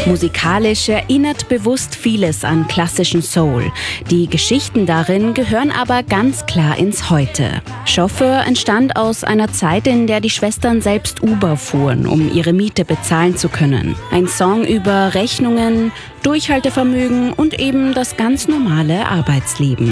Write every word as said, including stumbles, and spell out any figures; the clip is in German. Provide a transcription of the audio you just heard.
Musikalisch erinnert bewusst vieles an klassischen Soul. Die Geschichten darin gehören aber ganz klar ins Heute. Chauffeur entstand aus einer Zeit, in der die Schwestern selbst Uber fuhren, um ihre Miete bezahlen zu können. Ein Song über Rechnungen, Durchhaltevermögen und eben das ganz normale Arbeitsleben.